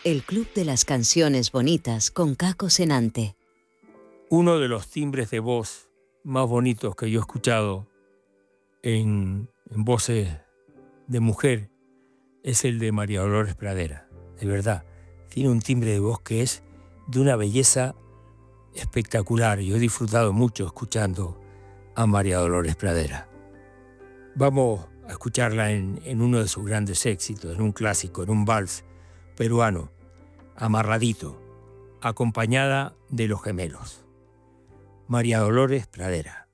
El Club de las Canciones Bonitas con Caco Senante. Uno de los timbres de voz más bonitos que yo he escuchado en voces de mujer es el de María Dolores Pradera. De verdad, tiene un timbre de voz que es de una belleza espectacular. Yo he disfrutado mucho escuchando a María Dolores Pradera. Vamos a escucharla en uno de sus grandes éxitos, en un clásico, en un vals peruano, Amarradito, acompañada de Los Gemelos. María Dolores Pradera.